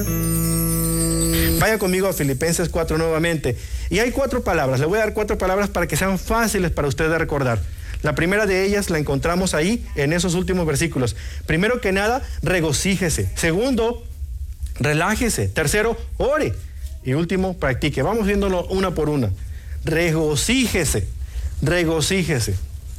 Vaya conmigo a Filipenses 4 nuevamente. Y hay 4 palabras. Le voy a dar 4 palabras para que sean fáciles para usted de recordar. La primera de ellas la encontramos ahí en esos últimos versículos. Primero que nada, regocíjese. Segundo, relájese. Tercero, ore. Y último, practique. Vamos viéndolo una por una. Regocíjese. Regocíjese.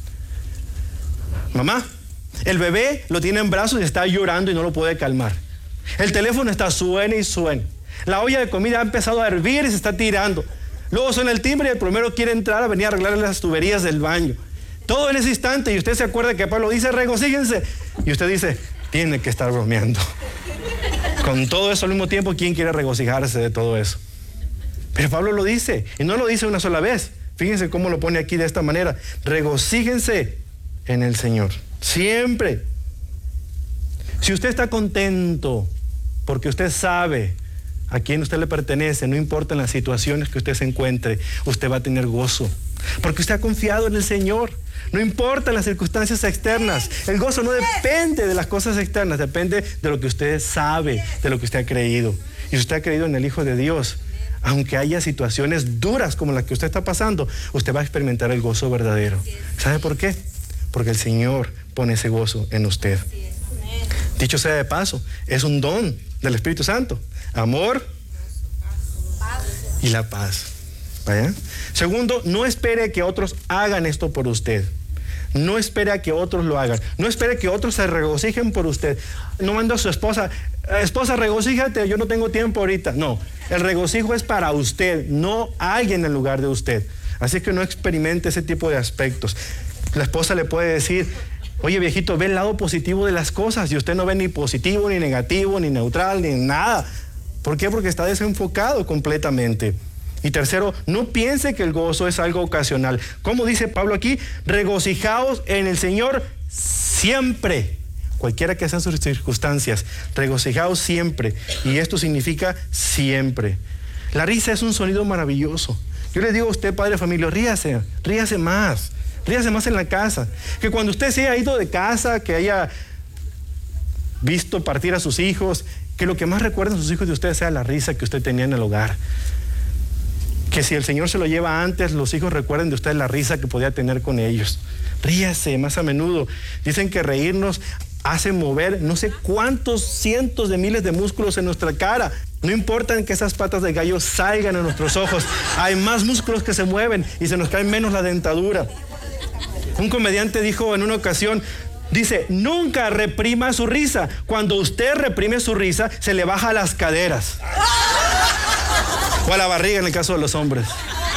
Mamá, el bebé lo tiene en brazos y está llorando y no lo puede calmar. El teléfono está suene y suene. La olla de comida ha empezado a hervir y se está tirando. Luego suena el timbre y el plomero quiere entrar a venir a arreglar las tuberías del baño. Todo en ese instante, y usted se acuerda que Pablo dice, regocíjense. Y usted dice, tiene que estar bromeando. Con todo eso al mismo tiempo, ¿quién quiere regocijarse de todo eso? Pero Pablo lo dice, y no lo dice una sola vez. Fíjense cómo lo pone aquí de esta manera. Regocíjense en el Señor. Siempre. Si usted está contento, porque usted sabe a quién usted le pertenece, no importa en las situaciones que usted se encuentre, usted va a tener gozo. Porque usted ha confiado en el Señor. No importa las circunstancias externas. El gozo no depende de las cosas externas, depende de lo que usted sabe, de lo que usted ha creído. Y si usted ha creído en el Hijo de Dios, aunque haya situaciones duras como las que usted está pasando, usted va a experimentar el gozo verdadero. ¿Sabe por qué? Porque el Señor pone ese gozo en usted. Dicho sea de paso, es un don del Espíritu Santo. Amor y la paz. ¿Vaya? Segundo, no espere que otros hagan esto por usted. No espere a que otros lo hagan. No espere que otros se regocijen por usted. No manda a su esposa, regocíjate, yo no tengo tiempo ahorita. No, el regocijo es para usted, no alguien en lugar de usted. Así que no experimente ese tipo de aspectos. La esposa le puede decir, oye viejito, ve el lado positivo de las cosas, y usted no ve ni positivo, ni negativo, ni neutral, ni nada. ¿Por qué? Porque está desenfocado completamente. Y tercero, no piense que el gozo es algo ocasional. Como dice Pablo aquí, regocijaos en el Señor siempre. Cualquiera que sean sus circunstancias, regocijaos siempre. Y esto significa siempre. La risa es un sonido maravilloso. Yo le digo a usted, padre de familia, ríase más. Ríase más en la casa. Que cuando usted se haya ido de casa, que haya visto partir a sus hijos, que lo que más recuerden sus hijos de usted sea la risa que usted tenía en el hogar. Que si el Señor se lo lleva antes, los hijos recuerden de usted la risa que podía tener con ellos. Ríase más a menudo. Dicen que reírnos hace mover no sé cuántos cientos de miles de músculos en nuestra cara. No importa en que esas patas de gallo salgan en nuestros ojos. Hay más músculos que se mueven y se nos cae menos la dentadura. Un comediante dijo en una ocasión, dice, nunca reprima su risa. Cuando usted reprime su risa, se le baja a las caderas. O a la barriga en el caso de los hombres.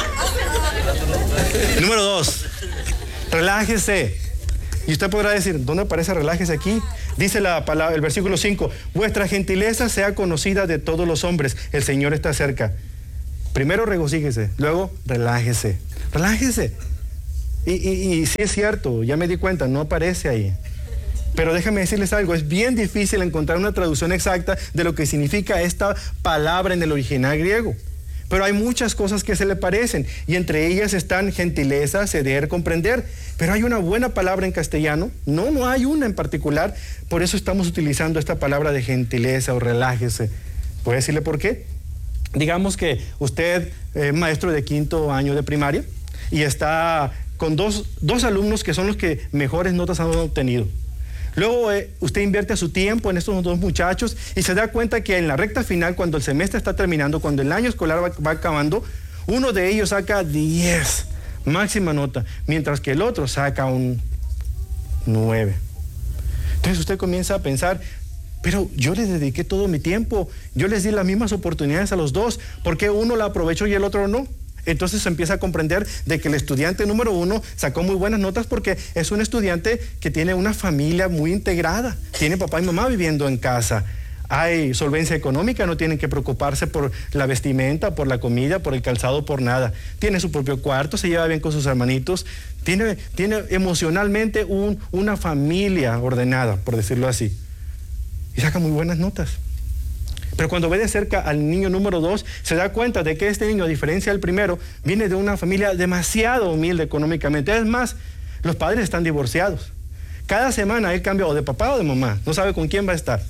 Número 2, relájese. Y usted podrá decir, ¿dónde aparece relájese aquí? Dice la palabra, el versículo 5, vuestra gentileza sea conocida de todos los hombres, el Señor está cerca. Primero regocíjese, luego relájese. Relájese. Y sí es cierto, ya me di cuenta, no aparece ahí. Pero déjame decirles algo, es bien difícil encontrar una traducción exacta de lo que significa esta palabra en el original griego. Pero hay muchas cosas que se le parecen, y entre ellas están gentileza, ceder, comprender. Pero hay una buena palabra en castellano, no hay una en particular, por eso estamos utilizando esta palabra de gentileza o relájese. ¿Puedo decirle por qué? Digamos que usted es maestro de 5º año de primaria y está con dos alumnos que son los que mejores notas han obtenido. Luego usted invierte su tiempo en estos 2 muchachos y se da cuenta que en la recta final, cuando el semestre está terminando, cuando el año escolar va acabando, uno de ellos saca 10, máxima nota, mientras que el otro saca un 9. Entonces usted comienza a pensar, pero yo les dediqué todo mi tiempo, yo les di las mismas oportunidades a los 2, ¿por qué uno la aprovechó y el otro no? Entonces se empieza a comprender de que el estudiante número 1 sacó muy buenas notas porque es un estudiante que tiene una familia muy integrada. Tiene papá y mamá viviendo en casa. Hay solvencia económica, no tienen que preocuparse por la vestimenta, por la comida, por el calzado, por nada. Tiene su propio cuarto, se lleva bien con sus hermanitos. Tiene emocionalmente una familia ordenada, por decirlo así. Y saca muy buenas notas. Pero cuando ve de cerca al niño número 2, se da cuenta de que este niño, a diferencia del primero, viene de una familia demasiado humilde económicamente. Es más, los padres están divorciados. Cada semana él cambia o de papá o de mamá. No sabe con quién va a estar.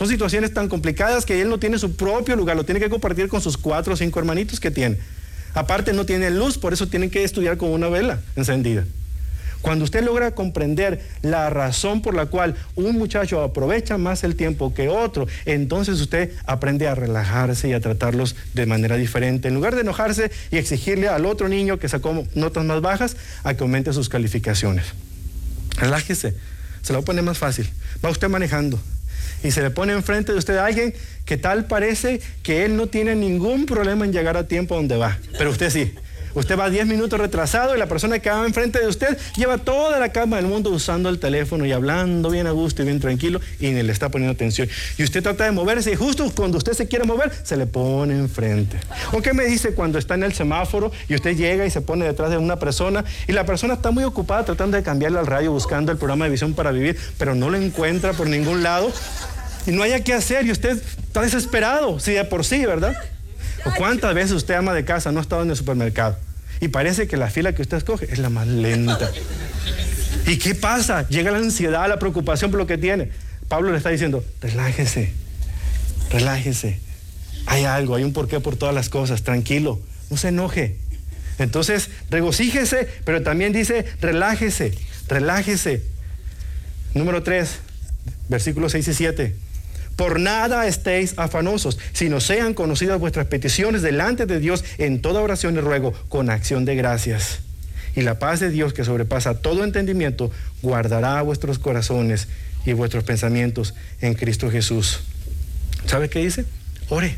Son situaciones tan complicadas que él no tiene su propio lugar, lo tiene que compartir con sus 4 o 5 hermanitos que tiene. Aparte no tiene luz, por eso tienen que estudiar con una vela encendida. Cuando usted logra comprender la razón por la cual un muchacho aprovecha más el tiempo que otro, entonces usted aprende a relajarse y a tratarlos de manera diferente. En lugar de enojarse y exigirle al otro niño que sacó notas más bajas, a que aumente sus calificaciones. Relájese, se lo voy a poner más fácil. Va usted manejando y se le pone enfrente de usted a alguien que tal parece que él no tiene ningún problema en llegar a tiempo a donde va, pero usted sí. Usted va 10 minutos retrasado y la persona que va enfrente de usted lleva toda la calma del mundo usando el teléfono y hablando bien a gusto y bien tranquilo y ni le está poniendo atención. Y usted trata de moverse y justo cuando usted se quiere mover, se le pone enfrente. ¿O qué me dice cuando está en el semáforo y usted llega y se pone detrás de una persona y la persona está muy ocupada tratando de cambiarle al radio buscando el programa de Visión para Vivir, pero no lo encuentra por ningún lado y no haya qué hacer y usted está desesperado, sí de por sí, ¿verdad? ¿O cuántas veces usted, ama de casa, no ha estado en el supermercado y parece que la fila que usted escoge es la más lenta? ¿Y qué pasa? Llega la ansiedad, la preocupación por lo que tiene. Pablo le está diciendo, relájese, relájese. Hay algo, hay un porqué por todas las cosas, tranquilo, no se enoje. Entonces, regocíjese, pero también dice, relájese, relájese. Número 3, versículos 6 y 7. Por nada estéis afanosos, sino sean conocidas vuestras peticiones delante de Dios en toda oración y ruego, con acción de gracias. Y la paz de Dios, que sobrepasa todo entendimiento, guardará vuestros corazones y vuestros pensamientos en Cristo Jesús. ¿Sabe qué dice? Ore,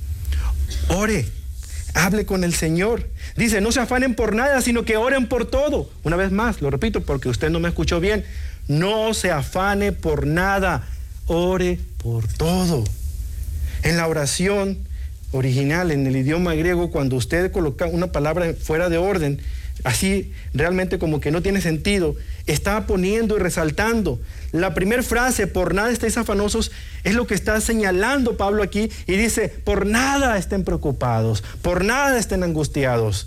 ore, hable con el Señor. Dice, no se afanen por nada, sino que oren por todo. Una vez más, lo repito porque usted no me escuchó bien. No se afane por nada. Ore por todo. En la oración original, en el idioma griego, cuando usted coloca una palabra fuera de orden, así realmente como que no tiene sentido, está poniendo y resaltando. La primera frase, por nada estéis afanosos, es lo que está señalando Pablo aquí y dice, por nada estén preocupados, por nada estén angustiados.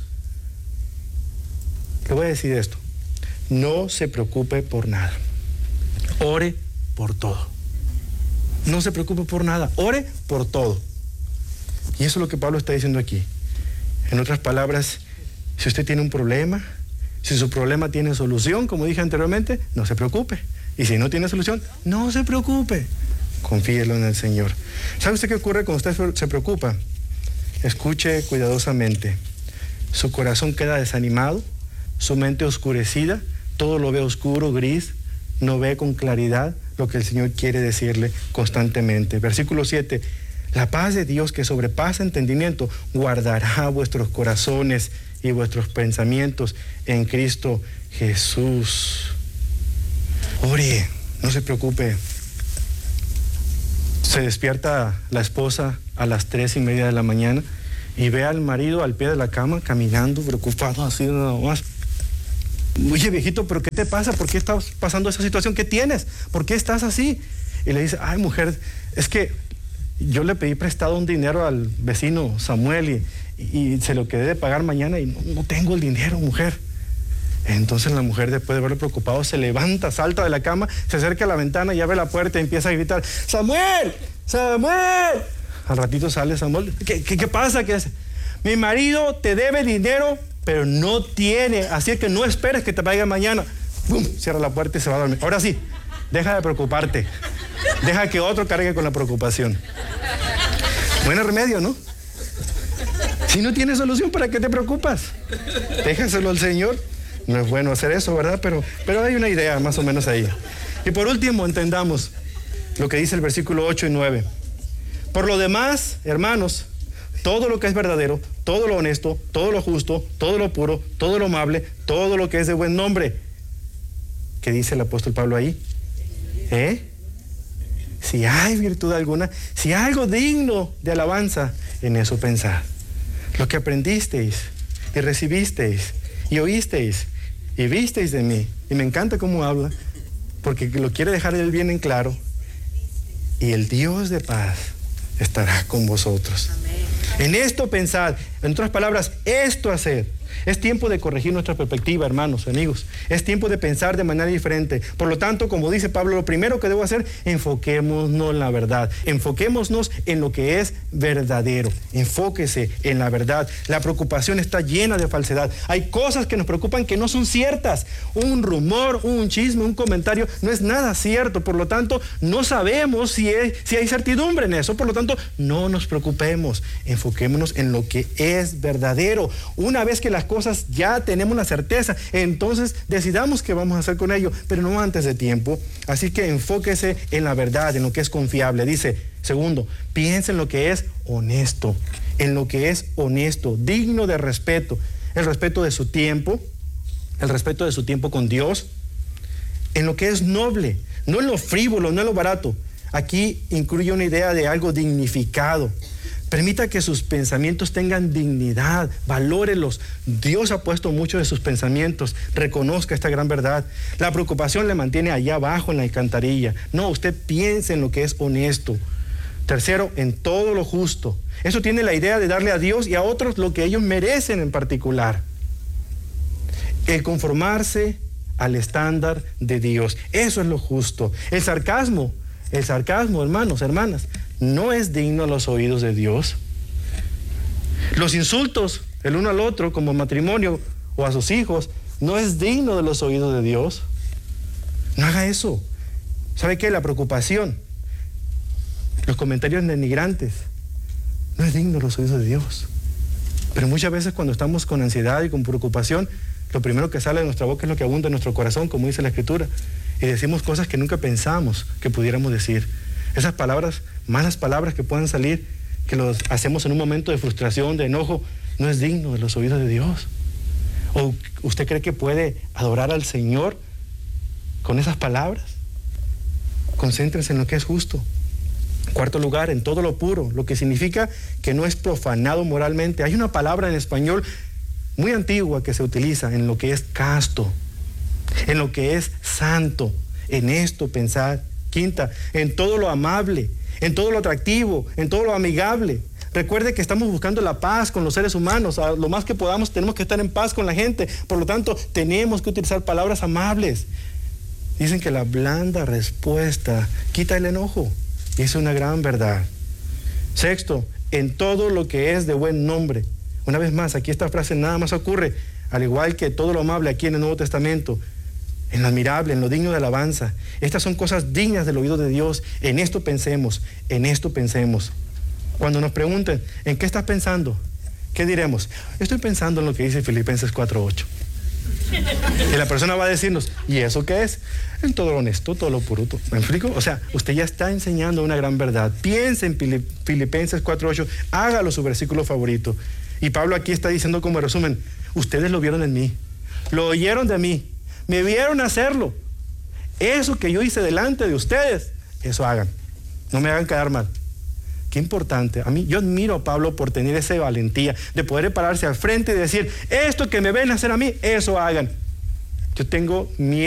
Le voy a decir esto, no se preocupe por nada, ore por todo. No se preocupe por nada, ore por todo. Y eso es lo que Pablo está diciendo aquí. En otras palabras, si usted tiene un problema, si su problema tiene solución, como dije anteriormente, no se preocupe. Y si no tiene solución, no se preocupe. Confíelo en el Señor. ¿Sabe usted qué ocurre cuando usted se preocupa? Escuche cuidadosamente. Su corazón queda desanimado, su mente oscurecida, todo lo ve oscuro, gris, no ve con claridad lo que el Señor quiere decirle constantemente. Versículo 7, la paz de Dios que sobrepasa entendimiento guardará vuestros corazones y vuestros pensamientos en Cristo Jesús. Ore, no se preocupe. Se despierta la esposa a las 3:30 de la mañana y ve al marido al pie de la cama caminando, preocupado, así nada más. Oye, viejito, ¿pero qué te pasa? ¿Por qué estás pasando esa situación? ¿Qué tienes? ¿Por qué estás así? Y le dice, ay, mujer, es que yo le pedí prestado un dinero al vecino Samuel y se lo quedé de pagar mañana y no tengo el dinero, mujer. Entonces la mujer, después de verlo preocupado, se levanta, salta de la cama, se acerca a la ventana y abre la puerta y empieza a gritar, ¡Samuel! ¡Samuel! Al ratito sale Samuel, ¿qué pasa? ¿Qué hace? Mi marido te debe dinero, pero no tiene, así es que no esperes que te paguen mañana. ¡Bum! Cierra la puerta y se va a dormir. Ahora sí, deja de preocuparte. Deja que otro cargue con la preocupación. Buen remedio, ¿no? Si no tienes solución, ¿para qué te preocupas? Déjaselo al Señor. No es bueno hacer eso, ¿verdad? Pero hay una idea más o menos ahí. Y por último, entendamos lo que dice el versículo 8 y 9. Por lo demás, hermanos, todo lo que es verdadero, todo lo honesto, todo lo justo, todo lo puro, todo lo amable, todo lo que es de buen nombre. ¿Qué dice el apóstol Pablo ahí? Si hay virtud alguna, si hay algo digno de alabanza, en eso pensad. Lo que aprendisteis y recibisteis y oísteis y visteis de mí. Y me encanta cómo habla, porque lo quiere dejar él bien en claro. Y el Dios de paz estará con vosotros. Amén. En esto pensad, en otras palabras, esto haced. Es tiempo de corregir nuestra perspectiva, hermanos, amigos. Es tiempo de pensar de manera diferente. Por lo tanto, como dice Pablo, lo primero que debo hacer, enfoquémonos en la verdad. Enfoquémonos en lo que es verdadero. Enfóquese en la verdad. La preocupación está llena de falsedad. Hay cosas que nos preocupan que no son ciertas. Un rumor, un chisme, un comentario, no es nada cierto. Por lo tanto, no sabemos si hay certidumbre en eso. Por lo tanto, no nos preocupemos. Enfoquémonos en lo que es verdadero. Una vez que las cosas ya tenemos la certeza, entonces decidamos qué vamos a hacer con ello, pero no antes de tiempo. Así que enfóquese en la verdad, en lo que es confiable. Dice, segundo, piense en lo que es honesto, en lo que es honesto, digno de respeto, el respeto de su tiempo, el respeto de su tiempo con Dios, en lo que es noble, no en lo frívolo, no en lo barato. Aquí incluye una idea de algo dignificado. Permita que sus pensamientos tengan dignidad, valórelos. Dios ha puesto mucho de sus pensamientos. Reconozca esta gran verdad. La preocupación le mantiene allá abajo en la alcantarilla. No, usted piense en lo que es honesto. Tercero, en todo lo justo. Eso tiene la idea de darle a Dios y a otros lo que ellos merecen en particular. El conformarse al estándar de Dios. Eso es lo justo. El sarcasmo, hermanos, hermanas, no es digno a los oídos de Dios. Los insultos el uno al otro como matrimonio o a sus hijos no es digno de los oídos de Dios. No haga eso. ¿Sabe qué? La preocupación, los comentarios denigrantes, no es digno de los oídos de Dios. Pero muchas veces cuando estamos con ansiedad y con preocupación, lo primero que sale de nuestra boca es lo que abunda en nuestro corazón, como dice la Escritura. Y decimos cosas que nunca pensamos que pudiéramos decir. Esas palabras, malas palabras que puedan salir, que los hacemos en un momento de frustración, de enojo, no es digno de los oídos de Dios. ¿O usted cree que puede adorar al Señor con esas palabras? Concéntrese en lo que es justo. Cuarto lugar, en todo lo puro, lo que significa que no es profanado moralmente. Hay una palabra en español muy antigua que se utiliza en lo que es casto, en lo que es santo. En esto pensar. Quinta, en todo lo amable, en todo lo atractivo, en todo lo amigable. Recuerde que estamos buscando la paz con los seres humanos. A lo más que podamos tenemos que estar en paz con la gente. Por lo tanto, tenemos que utilizar palabras amables. Dicen que la blanda respuesta quita el enojo. Y es una gran verdad. Sexto, en todo lo que es de buen nombre. Una vez más, aquí esta frase nada más ocurre, al igual que todo lo amable aquí en el Nuevo Testamento, en lo admirable, en lo digno de alabanza. Estas son cosas dignas del oído de Dios. En esto pensemos, en esto pensemos. Cuando nos pregunten, ¿en qué estás pensando? ¿Qué diremos? Estoy pensando en lo que dice Filipenses 4:8. Y la persona va a decirnos, ¿y eso qué es? En todo lo honesto, todo lo puro. ¿Me explico? O sea, usted ya está enseñando una gran verdad. Piense en Filipenses 4:8, hágalo su versículo favorito. Y Pablo aquí está diciendo como resumen, ustedes lo vieron en mí, lo oyeron de mí, me vieron hacerlo. Eso que yo hice delante de ustedes, eso hagan. No me hagan quedar mal. Qué importante. Yo admiro a Pablo por tener esa valentía de poder pararse al frente y decir, esto que me ven hacer a mí, eso hagan. Yo tengo miedo